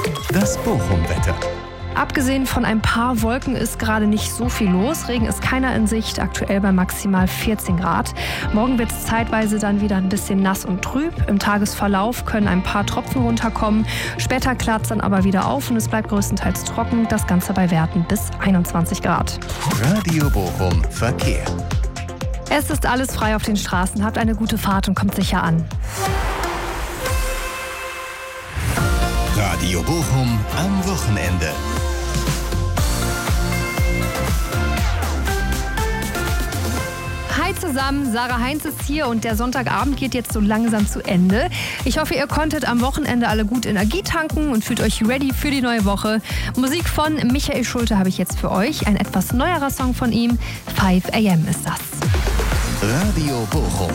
Das Bochum-Wetter. Abgesehen von ein paar Wolken ist gerade nicht so viel los. Regen ist keiner in Sicht, aktuell bei maximal 14 Grad. Morgen wird es zeitweise dann wieder ein bisschen nass und trüb. Im Tagesverlauf können ein paar Tropfen runterkommen. Später klart es dann aber wieder auf und es bleibt größtenteils trocken. Das Ganze bei Werten bis 21 Grad. Radio Bochum Verkehr. Es ist alles frei auf den Straßen. Habt eine gute Fahrt und kommt sicher an. Radio Bochum am Wochenende. Hi zusammen, Sarah Heinz ist hier und der Sonntagabend geht jetzt so langsam zu Ende. Ich hoffe, ihr konntet am Wochenende alle gut Energie tanken und fühlt euch ready für die neue Woche. Musik von Michael Schulte habe ich jetzt für euch. Ein etwas neuerer Song von ihm. 5 AM ist das. Radio Bochum.